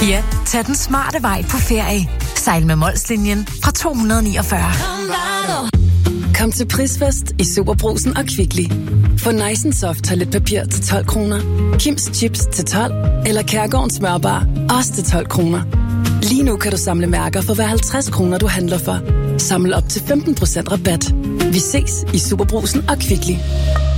Ja, tag den smarte vej på ferie. Sejl med Molslinjen fra 249. Kom til Prisfest i Superbrugsen og Kvickly. Få Nice Soft toiletpapir til 12 kroner, Kims Chips til 12 eller Kærgårdens smørbar også til 12 kroner. Lige nu kan du samle mærker for hver 50 kroner, du handler for. Samle op til 15% rabat. Vi ses i Superbrugsen og Kvickly.